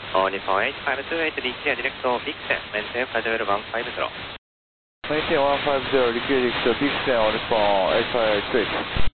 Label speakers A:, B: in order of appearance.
A: Nippon 8528, declare direct Bixen, maintain 50150.
B: Maintain 150, declare direct Bixen on Nippon 8528.